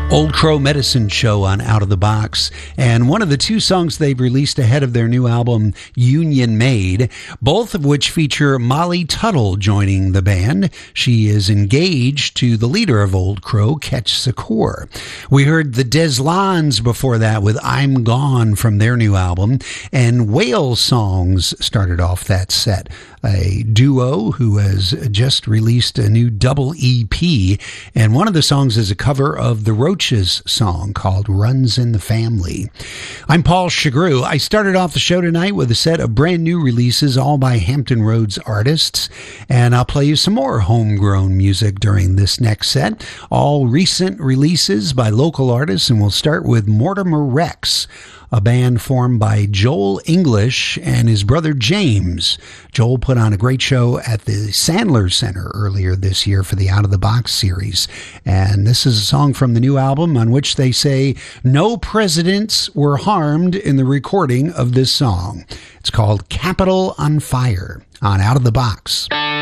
Old Crow Medicine Show on Out of the Box, and one of the two songs they've released ahead of their new album, Union Made, both of which feature Molly Tuttle joining the band. She is engaged to the leader of Old Crow, Ketch Secor. We heard the Deslons before that with I'm Gone from their new album, and Whale Songs started off that set. A duo who has just released a new double EP, and one of the songs is a cover of the Roaches song called Runs in the Family. I'm Paul Chagru. I started off the show tonight with a set of brand new releases, all by Hampton Roads artists, and I'll play you some more homegrown music during this next set, all recent releases by local artists, and we'll start with Mortimer Rex, a band formed by Joel English and his brother James. Joel put on a great show at the Sandler Center earlier this year for the Out of the Box series. And this is a song from the new album on which they say no presidents were harmed in the recording of this song. It's called Capitol on Fire on Out of the Box.